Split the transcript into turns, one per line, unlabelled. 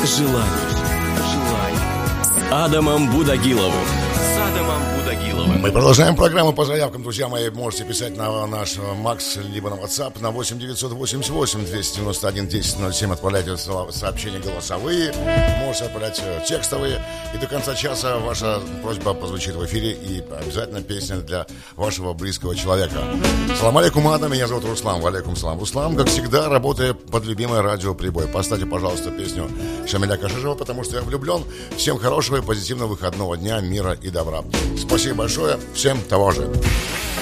желаний. С Адамом Будагиловым.
Мы продолжаем программу по заявкам, друзья мои. Можете писать на наш Макс, либо на WhatsApp на 8 988 291 1007. Отправляйте сообщения голосовые, можете отправлять текстовые. И до конца часа ваша просьба прозвучит в эфире. И обязательно песня для вашего близкого человека. Салам алейкум, Адам, меня зовут Руслан. Валейкум салам. Руслан, как всегда, работая под любимое радио «Прибой». Поставьте, пожалуйста, песню Шамиля Кашишева, потому что я влюблен. Всем хорошего и позитивного выходного дня, мира и добра. Спасибо большое. Всем того же.